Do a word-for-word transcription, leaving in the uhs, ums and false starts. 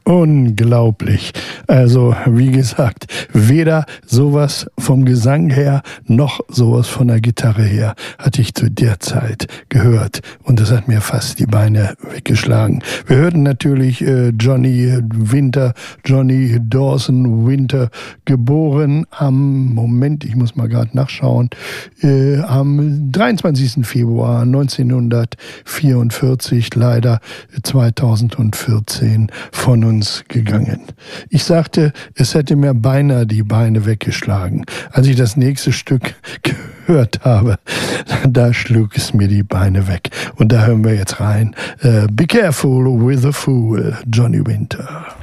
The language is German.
Unglaublich. Also, wie gesagt, weder sowas vom Gesang her, noch sowas von der Gitarre her hatte ich zu der Zeit gehört. Und das hat mir fast die Beine weggeschlagen. Wir hörten natürlich äh, Johnny Winter, Johnny Dawson Winter, geboren am, Moment, ich muss mal gerade nachschauen, äh, am dreiundzwanzigsten Februar neunzehnhundertvierundvierzig, leider zweitausendvierzehn von uns gegangen. Ich sagte, es hätte mir beinahe die Beine weggeschlagen. Als ich das nächste Stück gehört habe, da schlug es mir die Beine weg. Und da hören wir jetzt rein. Uh, Be Careful with a Fool, Johnny Winter.